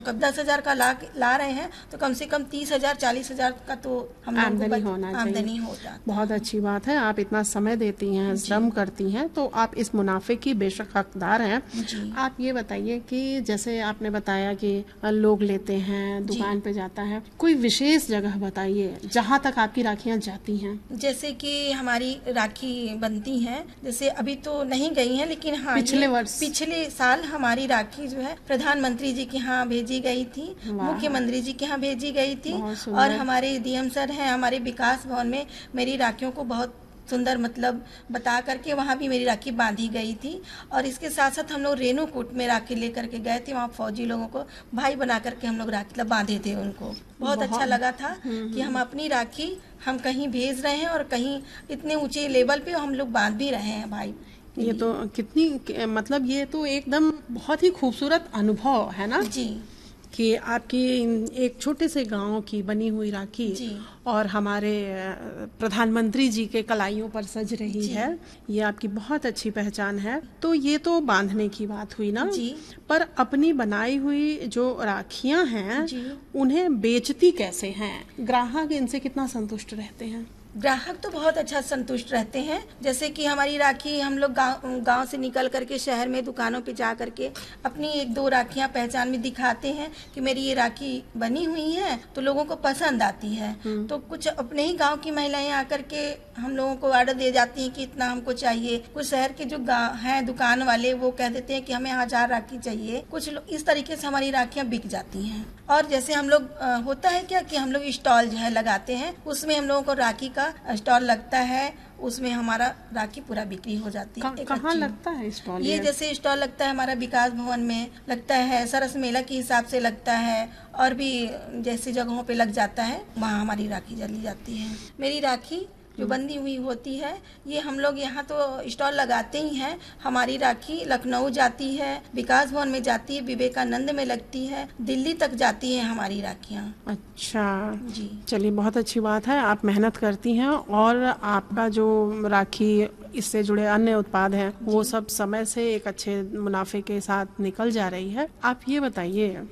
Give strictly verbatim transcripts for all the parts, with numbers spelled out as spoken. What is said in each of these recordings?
कब दस हजार का ला ला रहे हैं तो कम से कम तीस हजार चालीस हजार का तो हम लोगों को आमदनी होना आमदनी चाहिए। होता। बहुत अच्छी बात है, आप इतना समय देती हैं, श्रम करती हैं, तो आप इस मुनाफे की बेशक हकदार हैं। आप ये बताइए कि जैसे आपने बताया कि लोग लेते हैं, दुकान पे जाता है, कोई विशेष जगह बताइए जहाँ तक आपकी राखियाँ जाती हैं। जैसे कि हमारी राखी बनती है, जैसे अभी तो नहीं गई है, लेकिन हाँ पिछले वर्ष पिछले साल हमारी राखी जो है प्रधानमंत्री जी के यहाँ भेजी गई थी, मुख्यमंत्री जी के यहाँ भेजी गई थी, और हमारे डीएम सर हैं हमारे विकास भवन में मेरी राखियों को बहुत सुंदर मतलब बता करके वहाँ भी मेरी राखी बांधी गई थी। और इसके साथ साथ हम लोग रेणुकूट में राखी लेकर के गए थे, वहाँ फौजी लोगों को भाई बना करके हम लोग राखी मतलब बांधे थे उनको। बहुत, बहुत अच्छा लगा था कि हम अपनी राखी हम कहीं भेज रहे हैं और कहीं इतने ऊंचे लेवल पे हम लोग बांध भी रहे हैं भाई। ये तो कितनी मतलब ये तो एकदम बहुत ही खूबसूरत अनुभव है ना जी, कि आपकी एक छोटे से गांव की बनी हुई राखी और हमारे प्रधानमंत्री जी के कलाइयों पर सज रही है, ये आपकी बहुत अच्छी पहचान है। तो ये तो बांधने की बात हुई ना जी। पर अपनी बनाई हुई जो राखियां हैं उन्हें बेचती कैसे हैं? ग्राहक इनसे कितना संतुष्ट रहते हैं? ग्राहक तो बहुत अच्छा संतुष्ट रहते हैं। जैसे कि हमारी राखी हम लोग गांव गांव से निकल करके शहर में दुकानों पे जा करके अपनी एक दो राखियां पहचान में दिखाते हैं कि मेरी ये राखी बनी हुई है, तो लोगों को पसंद आती है। तो कुछ अपने ही गांव की महिलाएं आकर के हम लोगों को ऑर्डर दे जाती हैं कि इतना हमको चाहिए। कुछ शहर के जो हैं दुकान वाले वो कह देते हैं कि हमें हजार राखी चाहिए। कुछ इस तरीके से हमारी राखियां बिक जाती हैं। और जैसे हम लोग होता है क्या कि हम लोग स्टॉल जो है लगाते हैं, उसमें हम लोगों को राखी का स्टॉल लगता है, उसमें हमारा राखी पूरा बिक्री हो जाती है। कहाँ लगता है स्टॉल? ये जैसे स्टॉल लगता है हमारा विकास भवन में लगता है, सरस मेला के हिसाब से लगता है, और भी जैसी जगहों पे लग जाता है, वहाँ हमारी राखी जली जाती है। मेरी राखी जो बंधी हुई होती है ये हम लोग यहाँ तो स्टॉल लगाते ही हैं। हमारी राखी लखनऊ जाती है, विकास भवन में जाती है, विवेकानंद में लगती है, दिल्ली तक जाती है हमारी राखियाँ। अच्छा जी, चलिए बहुत अच्छी बात है, आप मेहनत करती हैं और आपका जो राखी इससे जुड़े अन्य उत्पाद हैं वो सब समय से एक अच्छे मुनाफे के साथ निकल जा रही है। आप ये बताइए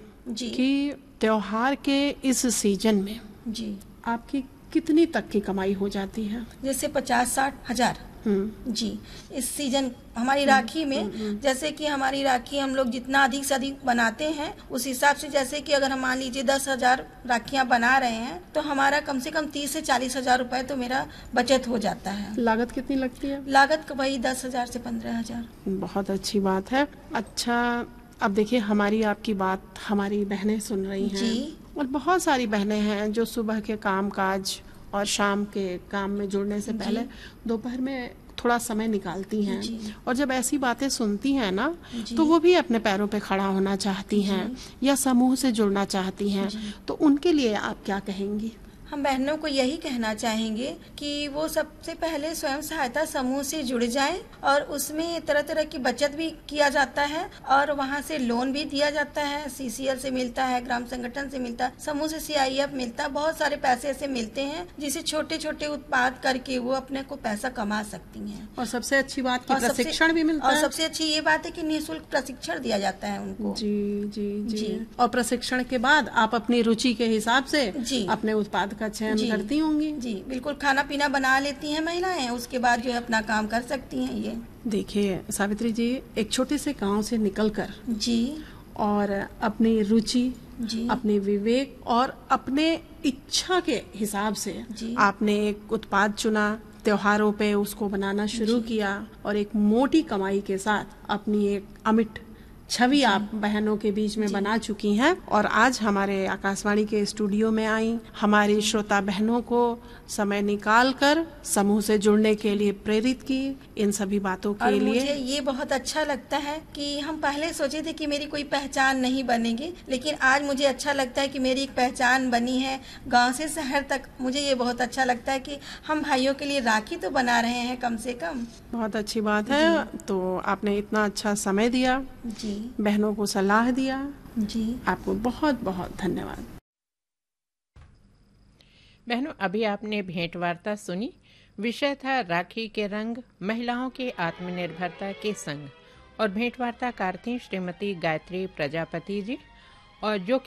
कि त्योहार के इस सीजन में जी आपकी कितनी तक की कमाई हो जाती है? जैसे पचास साठ हजार जी इस सीजन हमारी राखी में। जैसे कि हमारी राखी हम लोग जितना अधिक से अधिक बनाते हैं उस हिसाब से, जैसे कि अगर हम मान लीजिए दस हजार राखियां बना रहे हैं तो हमारा कम से कम तीस से चालीस हजार रुपए तो मेरा बचत हो जाता है। लागत कितनी लगती है? लागत वही दस हजार से पंद्रह हजार। बहुत अच्छी बात है। अच्छा अब देखिए हमारी आपकी बात हमारी बहनें सुन रही हैं जी, और बहुत सारी बहनें हैं जो सुबह के काम काज और शाम के काम में जुड़ने से पहले दोपहर में थोड़ा समय निकालती हैं, और जब ऐसी बातें सुनती हैं ना तो वो भी अपने पैरों पे खड़ा होना चाहती हैं या समूह से जुड़ना चाहती हैं, तो उनके लिए आप क्या कहेंगी? हम बहनों को यही कहना चाहेंगे कि वो सबसे पहले स्वयं सहायता समूह से जुड़ जाएं, और उसमें तरह तरह की बचत भी किया जाता है और वहाँ से लोन भी दिया जाता है। सीसीएल से मिलता है, ग्राम संगठन से मिलता है, समूह से सीआईएफ मिलता है, बहुत सारे पैसे ऐसे मिलते हैं जिसे छोटे छोटे उत्पाद करके वो अपने को पैसा कमा सकती हैं। और सबसे अच्छी बात की प्रशिक्षण भी मिलता है। और है। सबसे अच्छी ये बात है कि निःशुल्क प्रशिक्षण दिया जाता है उनको। जी जी जी, जी। और प्रशिक्षण के बाद आप अपनी रुचि के हिसाब से अपने उत्पाद का चयन करती होंगी। जी बिल्कुल, खाना पीना बना लेती हैं महिलाएं, उसके बाद जो है अपना काम कर सकती हैं। ये देखिए सावित्री जी, एक छोटे से गांव से निकलकर जी और अपनी रुचि जी, अपने विवेक और अपने इच्छा के हिसाब से आपने एक उत्पाद चुना, त्योहारों पे उसको बनाना शुरू किया और एक मोटी कमाई के साथ अपनी एक अमिट छवि आप बहनों के बीच में बना चुकी हैं, और आज हमारे आकाशवाणी के स्टूडियो में आई हमारी श्रोता बहनों को समय निकाल कर समूह से जुड़ने के लिए प्रेरित की। इन सभी बातों के और लिए मुझे ये बहुत अच्छा लगता है कि हम पहले सोचे थे कि मेरी कोई पहचान नहीं बनेगी, लेकिन आज मुझे अच्छा लगता है कि मेरी एक पहचान बनी है गांव से शहर तक। मुझे ये बहुत अच्छा लगता है कि हम भाइयों के लिए राखी तो बना रहे हैं कम से कम। बहुत अच्छी बात है। तो आपने इतना अच्छा समय दिया जी, बहनों को सलाह दिया जी, आपको बहुत बहुत धन्यवाद। बहनों अभी आपने भेंट वार्ता सुनी, विषय था राखी के रंग, महिलाओं के आत्मनिर्भरता के संग, और भेंट वार्ताकार थी श्रीमती गायत्री प्रजापति जी। और जो